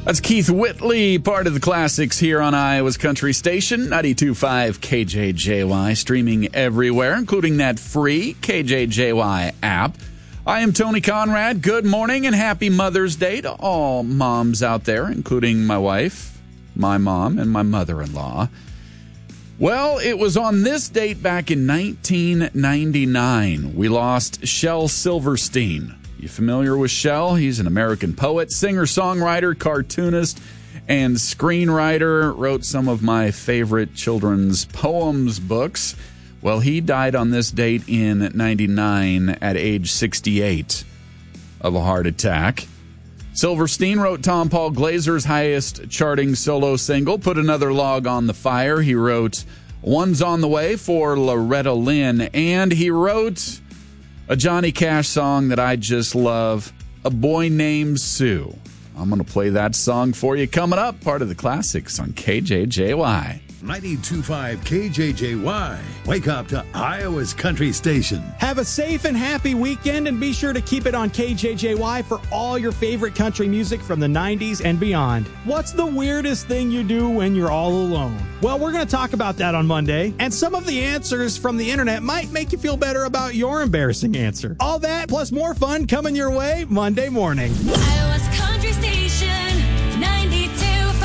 That's Keith Whitley, part of the classics here on Iowa's Country Station, 92.5 KJJY, streaming everywhere, including that free KJJY app. I am Tony Conrad. Good morning and happy Mother's Day to all moms out there, including my wife, my mom, and my mother-in-law. Well, it was on this date back in 1999 we lost Shel Silverstein. You familiar with Shel? He's an American poet, singer-songwriter, cartoonist, and screenwriter. Wrote some of my favorite children's poems books. Well, he died on this date in 99 at age 68 of a heart attack. Silverstein wrote Tom Paul Glazer's highest charting solo single, Put Another Log on the Fire. He wrote One's on the Way for Loretta Lynn, and he wrote a Johnny Cash song that I just love, A Boy Named Sue. I'm going to play that song for you coming up, part of the classics on KJJY. 92.5 KJJY. Wake up to Iowa's Country Station. Have a safe and happy weekend, and be sure to keep it on KJJY for all your favorite country music from the 90s and beyond. What's the weirdest thing you do when you're all alone? Well, we're going to talk about that on Monday, and some of the answers from the internet might make you feel better about your embarrassing answer. All that plus more fun coming your way Monday morning. Iowa's Country Station, 92.5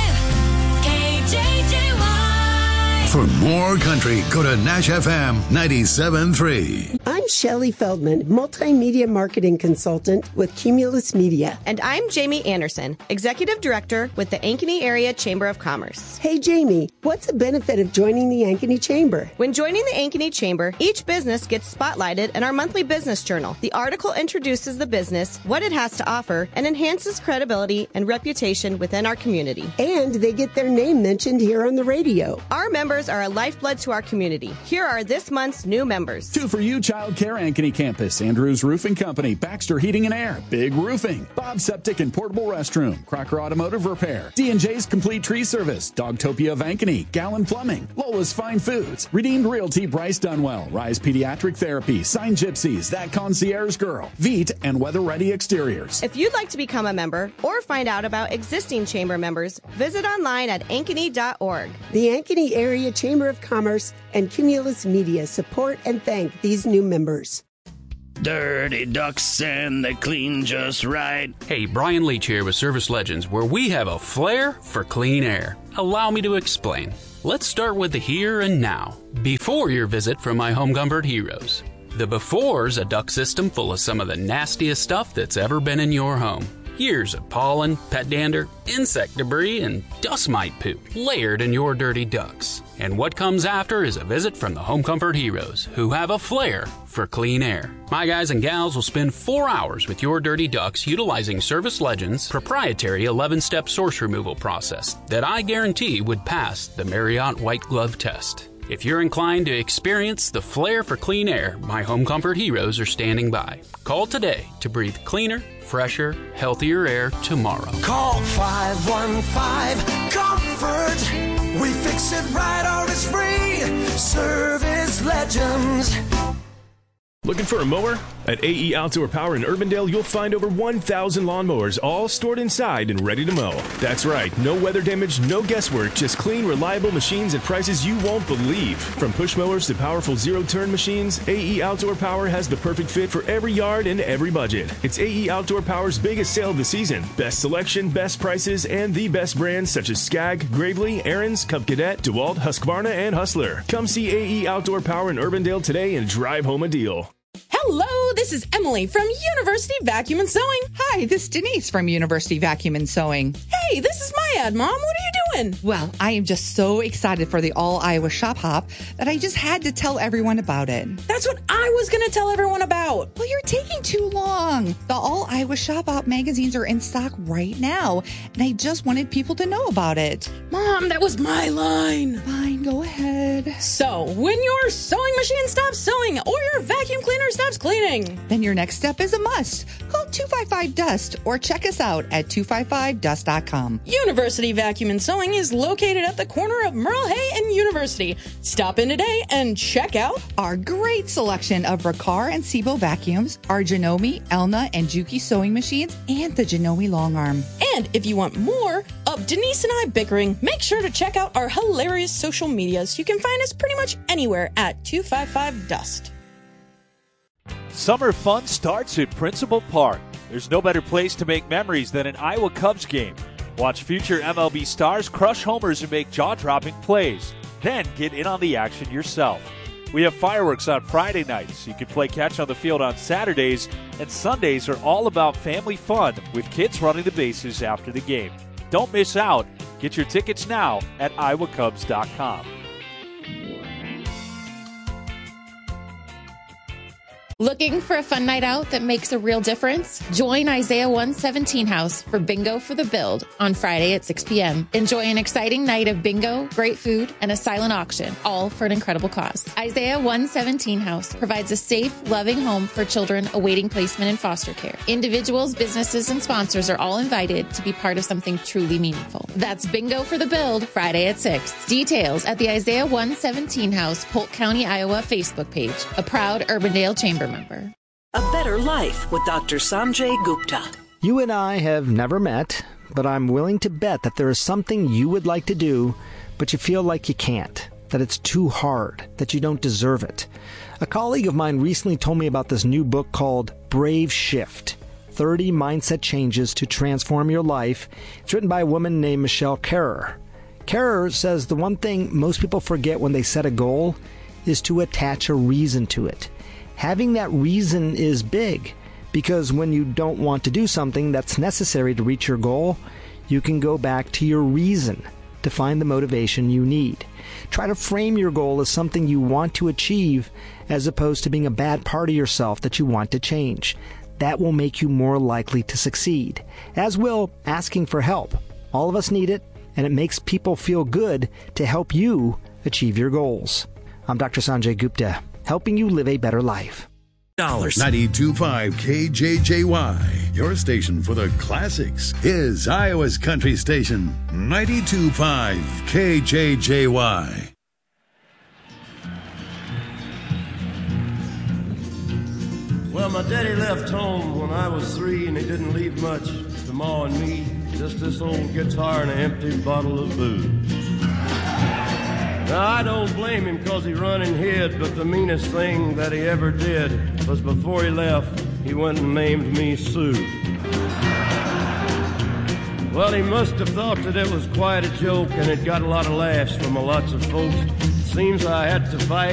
KJJY. For more country, go to Nash FM 97.3. I'm Shelley Feldman, multimedia marketing consultant with Cumulus Media. And I'm Jamie Anderson, Executive Director with the Ankeny Area Chamber of Commerce. Hey, Jamie, what's the benefit of joining the Ankeny Chamber? When joining the Ankeny Chamber, each business gets spotlighted in our monthly business journal. The article introduces the business, what it has to offer, and enhances credibility and reputation within our community. And they get their name mentioned here on the radio. Our members are a lifeblood to our community. Here are this month's new members. Two for You Child Care Ankeny Campus, Andrews Roofing Company, Baxter Heating and Air, Big Roofing, Bob Septic and Portable Restroom, Crocker Automotive Repair, D&J's Complete Tree Service, Dogtopia of Ankeny, Gallon Plumbing, Lola's Fine Foods, Redeemed Realty Bryce Dunwell, Rise Pediatric Therapy, Sign Gypsies, That Concierge Girl, Veet, and Weather Ready Exteriors. If you'd like to become a member or find out about existing chamber members, visit online at ankeny.org. The Ankeny Area Chamber of Commerce and Cumulus Media support and thank these new members. Dirty ducks and they clean just right. Hey, Brian Leach here with Service Legends, where we have a flair for clean air. Allow me to explain. Let's start with the here and now, before your visit from my home comfort heroes. The before's a duct system full of some of the nastiest stuff that's ever been in your home. Years of pollen, pet dander, insect debris, and dust mite poop layered in your dirty ducts. And what comes after is a visit from the Home Comfort Heroes, who have a flair for clean air. My guys and gals will spend 4 hours with your dirty ducts utilizing Service Legends' proprietary 11-step source removal process that I guarantee would pass the Marriott White Glove test. If you're inclined to experience the flair for clean air, my Home Comfort Heroes are standing by. Call today to breathe cleaner, fresher, healthier air tomorrow. Call 515-COMFORT. We fix it right or it's free. Service Legends. Looking for a mower? At AE Outdoor Power in Urbandale, you'll find over 1,000 lawnmowers, all stored inside and ready to mow. That's right, no weather damage, no guesswork, just clean, reliable machines at prices you won't believe. From push mowers to powerful zero-turn machines, AE Outdoor Power has the perfect fit for every yard and every budget. It's AE Outdoor Power's biggest sale of the season. Best selection, best prices, and the best brands such as Skag, Gravely, Aaron's, Cub Cadet, DeWalt, Husqvarna, and Hustler. Come see AE Outdoor Power in Urbandale today and drive home a deal. Hello, this is Emily from University Vacuum and Sewing. Hi, this is Denise from University Vacuum and Sewing. Hey, this is my ad, Mom. What are you doing? Well, I am just so excited for the All Iowa Shop Hop that I just had to tell everyone about it. That's what I was going to tell everyone about. Well, you're taking too long. The All Iowa Shop Hop magazines are in stock right now, and I just wanted people to know about it. Mom, that was my line. Fine, go ahead. So, when your sewing machine stops sewing or your vacuum cleaner stops cleaning, then your next step is a must. Call 255-DUST or check us out at 255dust.com. University Vacuum and Sewing. Sewing is located at the corner of Merle Hay and University. Stop in today and check out our great selection of Riccar and Sebo vacuums, our Janome, Elna, and Juki sewing machines, and the Janome long arm. And if you want more of Denise and I bickering, make sure to check out our hilarious social medias. You can find us pretty much anywhere at 255DUST. Summer fun starts at Principal Park. There's no better place to make memories than an Iowa Cubs game. Watch future MLB stars crush homers and make jaw-dropping plays. Then get in on the action yourself. We have fireworks on Friday nights. You can play catch on the field on Saturdays, and Sundays are all about family fun with kids running the bases after the game. Don't miss out. Get your tickets now at iowacubs.com. Looking for a fun night out that makes a real difference? Join Isaiah 117 House for Bingo for the Build on Friday at 6 p.m. Enjoy an exciting night of bingo, great food, and a silent auction, all for an incredible cause. Isaiah 117 House provides a safe, loving home for children awaiting placement in foster care. Individuals, businesses, and sponsors are all invited to be part of something truly meaningful. That's Bingo for the Build, Friday at 6. Details at the Isaiah 117 House, Polk County, Iowa Facebook page, a proud Urbandale Chamber member. A Better Life with Dr. Sanjay Gupta. You and I have never met, but I'm willing to bet that there is something you would like to do, but you feel like you can't, that it's too hard, that you don't deserve it. A colleague of mine recently told me about this new book called Brave Shift, 30 Mindset Changes to Transform Your Life. It's written by a woman named Michelle Kerrer. Kerrer says the one thing most people forget when they set a goal is to attach a reason to it. Having that reason is big, because when you don't want to do something that's necessary to reach your goal, you can go back to your reason to find the motivation you need. Try to frame your goal as something you want to achieve as opposed to being a bad part of yourself that you want to change. That will make you more likely to succeed, as will asking for help. All of us need it, and it makes people feel good to help you achieve your goals. I'm Dr. Sanjay Gupta, helping you live a better life. 92.5 KJJY, your station for the classics, is Iowa's country station, 92.5 KJJY. Well, my daddy left home when I was 3, and he didn't leave much to Ma and me, just this old guitar and an empty bottle of booze. Now, I don't blame him because he run and hid, but the meanest thing that he ever did was before he left, he went and named me Sue. Well, he must have thought that it was quite a joke, and it got a lot of laughs from lots of folks. Seems I had to fight